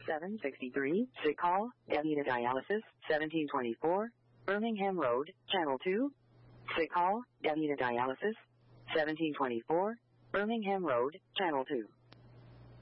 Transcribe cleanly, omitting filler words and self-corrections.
763, sick call, Davita Dialysis, 1724, Birmingham Road, Channel 2. Sick call, Davita Dialysis, 1724, Birmingham Road, Channel 2.